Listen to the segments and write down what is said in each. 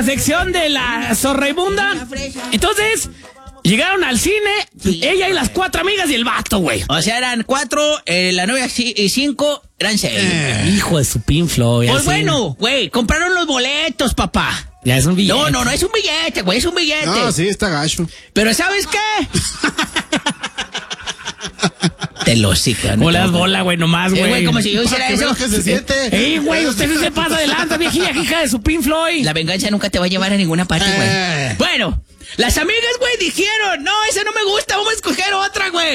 sección de la Zorraimunda. Entonces, llegaron al cine, ella y las 4 amigas y el vato, güey. O sea, eran 4, la novia y 5, eran 6. Hijo de su pinflo. Pues bueno, güey, compraron los boletos, papá. Ya es un billete. No, es un billete, güey, es un billete. No, sí, está gacho. Pero ¿sabes qué? Te lo hocico. No le das bola, güey, nomás, güey. Güey, como si yo hiciera eso. Que se siente. Güey, usted se pasa adelante, viejilla, hija de su pinfloy. La venganza nunca te va a llevar a ninguna parte, güey. Bueno, las amigas, güey, dijeron, no, esa no me gusta, vamos a escoger otra, güey.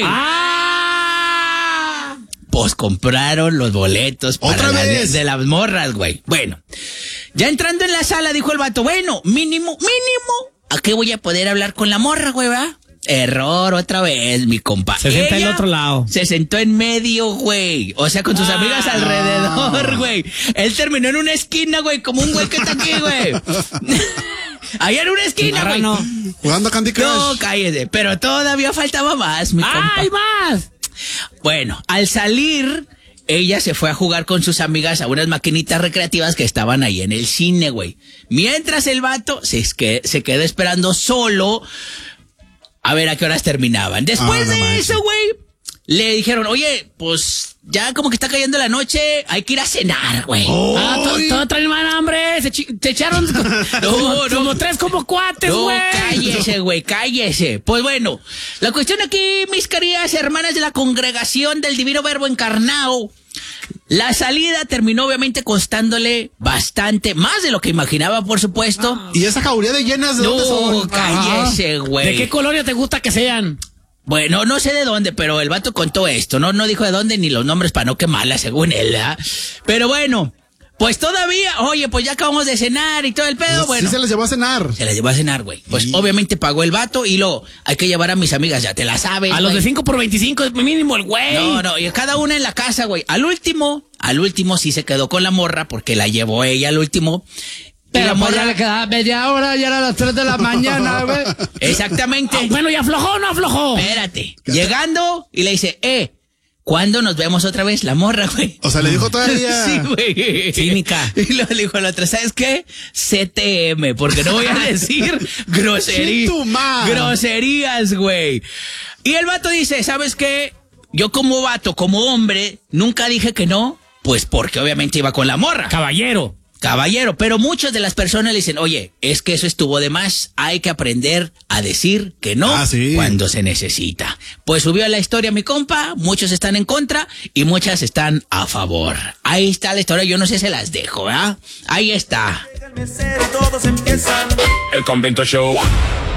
Pues compraron los boletos para ¿Otra vez? de las morras, güey. Bueno, ya entrando en la sala, dijo el vato, bueno, mínimo, ¿a qué voy a poder hablar con la morra, güey, va? Error otra vez, mi compa. Se sienta al otro lado. Se sentó en medio, güey. O sea, con sus amigas alrededor, güey. Él terminó en una esquina, güey, como un güey que está aquí, güey. Allá en una esquina, güey. Jugando Candy Crush. No, cállese. Pero todavía faltaba más, mi compa. ¡Ay, más! Bueno, al salir, ella se fue a jugar con sus amigas a unas maquinitas recreativas que estaban ahí en el cine, güey. Mientras el vato se quedó esperando solo a ver a qué horas terminaban. Después de eso, güey, le dijeron, oye, pues ya como que está cayendo la noche, hay que ir a cenar, güey. Todo traen mal hambre. Se echaron como 3 como cuates, güey. No, cállese. Pues bueno, la cuestión aquí, mis queridas hermanas de la congregación del Divino Verbo Encarnado, la salida terminó obviamente costándole bastante, más de lo que imaginaba, por supuesto. ¿Y esa jauría de llenas de dónde son? No, cállese, güey. ¿De qué colonia te gusta que sean? Bueno, no sé de dónde, pero el vato contó esto. No dijo de dónde ni los nombres para no quemarla, según él, ¿verdad? Pero bueno, pues todavía, oye, pues ya acabamos de cenar y todo el pedo, bueno. Sí se las llevó a cenar. Se las llevó a cenar, güey. Pues obviamente pagó el vato y luego hay que llevar a mis amigas, ya te la sabes, A los de 5 por 25 es mínimo el güey. No, y cada una en la casa, güey. Al último sí se quedó con la morra porque la llevó ella al último. Pero la morra le quedaba media hora, ya era las 3 de la mañana, güey. Exactamente. Bueno, ¿y aflojó o no aflojó? Espérate. Llegando y le dice, ¿cuándo nos vemos otra vez? La morra, güey. O sea, le dijo todavía. Sí, güey. Cínica. Y luego le dijo a la otra, ¿sabes qué? CTM, porque no voy a decir groserías, güey. Y el vato dice, ¿sabes qué? Yo como vato, como hombre, nunca dije que no, pues porque obviamente iba con la morra. Caballero, pero muchas de las personas le dicen, oye, es que eso estuvo de más, hay que aprender a decir que no cuando se necesita. Pues subió la historia mi compa, muchos están en contra y muchas están a favor. Ahí está la historia, yo no sé si las dejo, ¿verdad? Ahí está. El Convento Show.